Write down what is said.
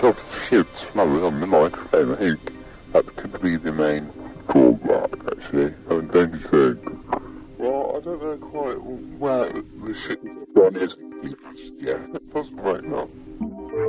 of shoots flowers on the microphone. I think that could be the main drawback, actually. I don't you think? Well, I don't know quite where the shit is. Yeah, possibly right now.